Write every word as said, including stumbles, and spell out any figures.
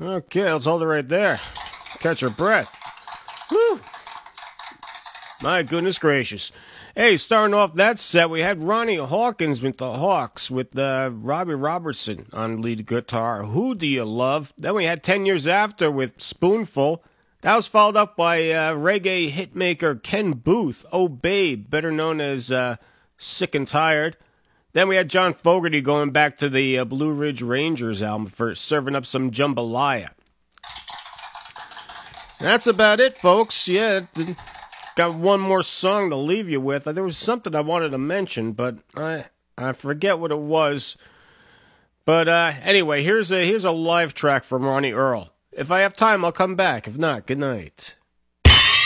Okay, let's hold it right there. Catch your breath. Woo! My goodness gracious. Hey, starting off that set, we had Ronnie Hawkins with the Hawks, with uh, Robbie Robertson on lead guitar. Who Do You Love? Then we had ten Years After with Spoonful. That was followed up by uh, reggae hitmaker Ken Booth, Oh Babe, better known as uh, Sick and Tired. Then we had John Fogerty going back to the uh, Blue Ridge Rangers album for serving up some jambalaya. That's about it, folks. Yeah, got one more song to leave you with. There was something I wanted to mention, but I I forget what it was. But uh, anyway, here's a here's a live track from Ronnie Earl. If I have time, I'll come back. If not, good night.